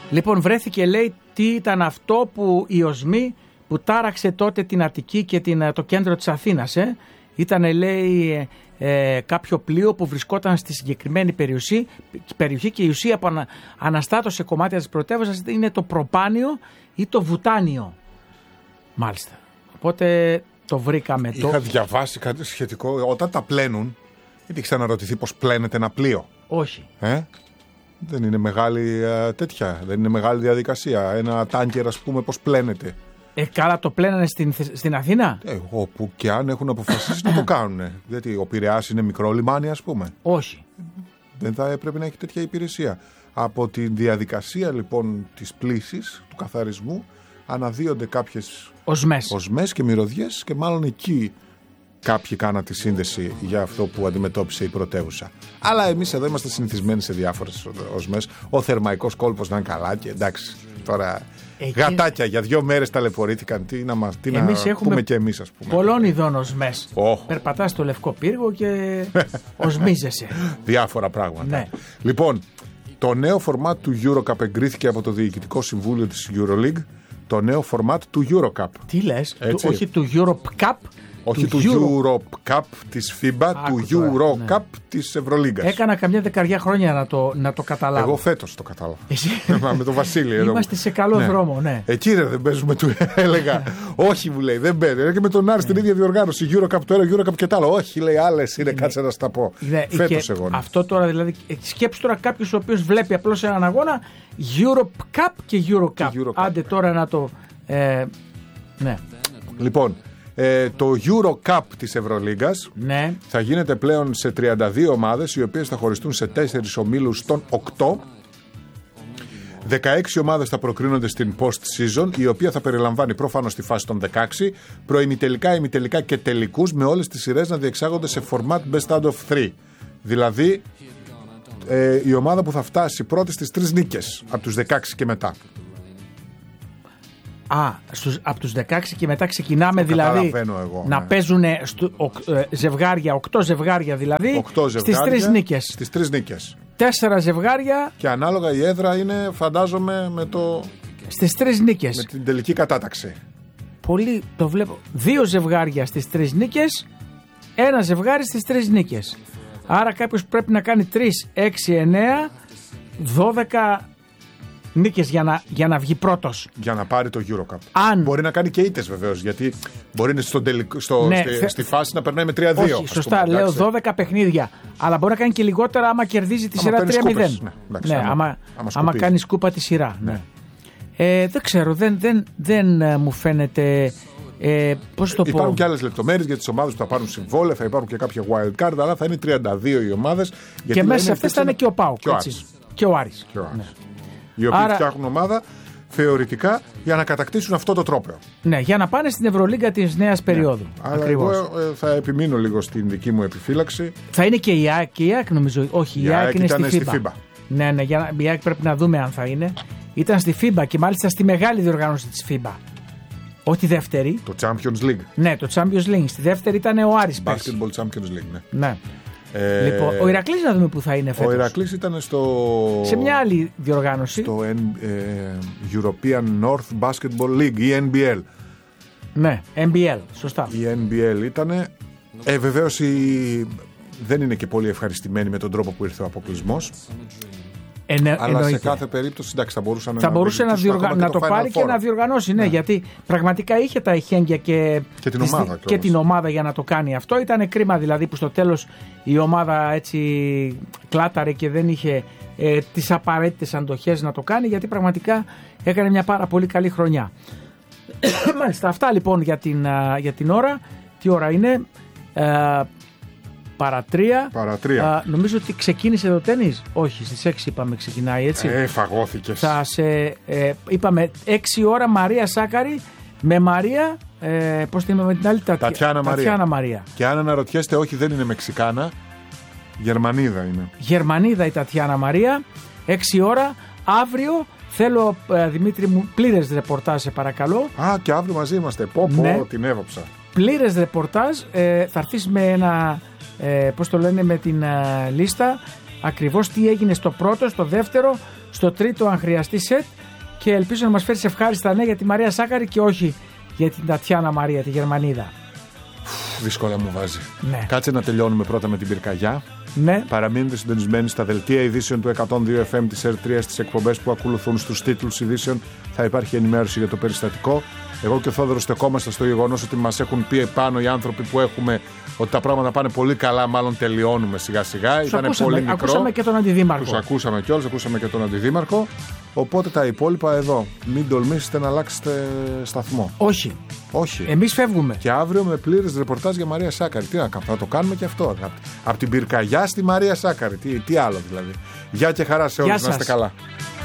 Λοιπόν, βρέθηκε, λέει, τι ήταν αυτό που η οσμή που τάραξε τότε την Αττική και το κέντρο της Αθήνας. Ήταν, λέει, κάποιο πλοίο που βρισκόταν στη συγκεκριμένη περιοχή και η ουσία που αναστάτωσε κομμάτια της πρωτεύουσας είναι το προπάνιο ή το βουτάνιο. Μάλιστα. Οπότε το βρήκαμε. Είχα διαβάσει κάτι σχετικό. Όταν τα πλένουν, γιατί έχεις αναρωτηθεί πώς πλένεται ένα πλοίο? Όχι. Δεν είναι μεγάλη τέτοια, δεν είναι μεγάλη διαδικασία. Ένα τάνκερ, ας πούμε, πώς πλένεται. Καλά το πλένανε στην Αθήνα. Όπου και αν έχουν αποφασίσει να το κάνουν. Γιατί ο Πειραιάς είναι μικρό λιμάνι, ας πούμε. Όχι. Δεν θα έπρεπε να έχει τέτοια υπηρεσία. Από τη διαδικασία λοιπόν της πλύσης, του καθαρισμού, αναδύονται κάποιες οσμές και μυρωδιές και μάλλον εκεί κάποιοι κάναν τη σύνδεση για αυτό που αντιμετώπισε η πρωτεύουσα. Αλλά εμείς εδώ είμαστε συνηθισμένοι σε διάφορες οσμές. Ο θερμαϊκός κόλπος να είναι καλά και εντάξει, τώρα γατάκια για 2 μέρες ταλαιπωρήθηκαν. Τι να πούμε και εμείς, ας πούμε. Πολλών ειδών οσμές. Περπατάς στο Λευκό Πύργο και οσμίζεσαι. Διάφορα πράγματα. Ναι. Λοιπόν, το νέο φορμάτ του EuroCup εγκρίθηκε από το Διοικητικό Συμβούλιο της EuroLeague. Το νέο φορμάτ του EuroCup. Τι λες, όχι του Europe Cup. Όχι του Europe Cup της FIBA, του EuroCup της Ευρωλίγκας. Έκανα καμιά 10 χρόνια να το καταλάβω. Εγώ φέτος το κατάλαβα. Με τον Βασίλη. Είμαστε σε καλό δρόμο, ναι. Εκεί δεν παίζουμε, του έλεγα. Όχι, μου λέει, δεν παίζει. Και με τον Άρη στην ίδια διοργάνωση. EuroCup το ένα, EuroCup και το άλλο. Όχι, λέει, άλλες είναι, κάτσε να στα πω. Φέτος εγώ. Αυτό τώρα δηλαδή. Σκέψου τώρα κάποιος ο οποίος βλέπει απλώς έναν αγώνα Europe Cup και EuroCup. Άντε τώρα να το. Ναι. Λοιπόν. Το EuroCup της Ευρωλίγκας θα γίνεται πλέον σε 32 ομάδες, οι οποίες θα χωριστούν σε 4 ομίλους των 8. 16 ομάδες θα προκρίνονται στην post-season, η οποία θα περιλαμβάνει προφανώς τη φάση των 16, προημιτελικά, ημιτελικά και τελικούς, με όλες τις σειρές να διεξάγονται σε format best out of 3. Δηλαδή η ομάδα που θα φτάσει πρώτη στις 3 νίκες από τους 16 και μετά. Από τους 16 και μετά ξεκινάμε δηλαδή να παίζουν ζευγάρια, 8 ζευγάρια δηλαδή, 8 ζευγάρια στις 3 νίκες. 4 ζευγάρια. Και ανάλογα η έδρα είναι, φαντάζομαι, στις 3 νίκες. Με την τελική κατάταξη. Πολύ το βλέπω. 2 ζευγάρια στις 3 νίκες, 1 ζευγάρι στις 3 νίκες. Άρα κάποιος πρέπει να κάνει 3, 6, 9, 12 νίκες για να βγει πρώτος. Για να πάρει το EuroCup. Μπορεί να κάνει και ήττες βεβαίως, γιατί μπορεί στη φάση να περνάει με 3-2. Όχι, σωστά, πούμε, λέω 12 παιχνίδια. Αλλά μπορεί να κάνει και λιγότερα άμα κερδίζει τη σειρά 3-0. Άμα κάνει σκούπα τη σειρά. Ναι. Δεν ξέρω, δεν μου φαίνεται. Πώς το υπάρχουν πω. και άλλες λεπτομέρειες για τις ομάδες που θα πάρουν συμβόλαια, θα υπάρχουν και κάποια wild card, αλλά θα είναι 32 οι ομάδες. Και μέσα σε αυτές θα είναι και ο ΠΑΟΚ και ο Άρης. Οι οποίοι φτιάχνουν ομάδα θεωρητικά για να κατακτήσουν αυτό το τρόπαιο. Ναι, για να πάνε στην Ευρωλίγκα της νέας περίοδου. Αλλά εγώ θα επιμείνω λίγο στην δική μου επιφύλαξη. Θα είναι και η ΑΕΚ, νομίζω. Όχι, η ΑΕΚ είναι στη FIBA. Ναι, η ΑΕΚ πρέπει να δούμε αν θα είναι. Ήταν στη FIBA και μάλιστα στη μεγάλη διοργάνωση της FIBA. Όχι τη δεύτερη. Το Champions League. Ναι, το Champions League. Στη δεύτερη ήταν ο Άρης. Basketball Champions League, ναι. Λοιπόν, ο Ηρακλής να δούμε που θα είναι φέτος. Ο Ηρακλής ήταν σε μια άλλη διοργάνωση. Στο European North Basketball League, η NBL. Ναι, NBL, σωστά. Η NBL ήτανε. Βεβαίως δεν είναι και πολύ ευχαριστημένοι με τον τρόπο που ήρθε ο αποκλεισμός. Αλλά εννοείται. Σε κάθε περίπτωση θα μπορούσε να το πάρει και να διοργανώσει. Ναι, γιατί πραγματικά είχε τα ειχέγγια και την ομάδα για να το κάνει αυτό. Ήταν κρίμα δηλαδή που στο τέλος η ομάδα έτσι κλάταρε και δεν είχε τις απαραίτητες αντοχές να το κάνει, γιατί πραγματικά έκανε μια πάρα πολύ καλή χρονιά. Μάλιστα, αυτά λοιπόν για την ώρα. Τι ώρα είναι? Παρατρία. Νομίζω ότι ξεκίνησε το τένις. Όχι, στις 6 είπαμε ξεκινάει, έτσι. Φαγώθηκες. Είπαμε 6 ώρα Μαρία Σάκαρη με Μαρία. Πώς την είπαμε την άλλη? Τατιάνα Μαρία. Και αν αναρωτιέστε, όχι, δεν είναι Μεξικάνα. Γερμανίδα είναι. Γερμανίδα η Τατιάνα Μαρία. 6 ώρα. Αύριο θέλω, Δημήτρη μου, πλήρες ρεπορτάζ, σε παρακαλώ. Και αύριο μαζί είμαστε. Ναι. Την έβαψα. Πλήρες ρεπορτάζ. Θα έρθεις με ένα. Πώς το λένε, με την λίστα ακριβώς τι έγινε στο πρώτο, στο δεύτερο, στο τρίτο αν χρειαστεί σετ και ελπίζω να μας φέρεις ευχάριστα νέα για τη Μαρία Σάκαρη και όχι για την Τατιάνα Μαρία, τη Γερμανίδα. Δύσκολα μου βάζει. Ναι. Κάτσε να τελειώνουμε πρώτα με την πυρκαγιά. Ναι. Παραμείνετε συντονισμένοι στα δελτία ειδήσεων του 102 FM της R3, στις εκπομπές που ακολουθούν. Στους τίτλους ειδήσεων θα υπάρχει ενημέρωση για το περιστατικό. Εγώ και ο Θόδωρος στεκόμαστε στο γεγονός ότι μας έχουν πει επάνω οι άνθρωποι που έχουμε ότι τα πράγματα πάνε πολύ καλά, μάλλον τελειώνουμε σιγά σιγά. Ήταν πολύ μικρό. Ακούσαμε και τον Αντιδήμαρχο. Τους ακούσαμε κιόλας, ακούσαμε και τον Αντιδήμαρχο. Οπότε τα υπόλοιπα εδώ. Μην τολμήσετε να αλλάξετε σταθμό. Όχι. Εμείς φεύγουμε. Και αύριο με πλήρες ρεπορτάζ για Μαρία Σάκαρη. Τι να κάνουμε, θα το κάνουμε και αυτό. Από την πυρκαγιά στη Μαρία Σάκαρη. Τι άλλο δηλαδή. Γεια και χαρά σε όλους. Να είστε καλά.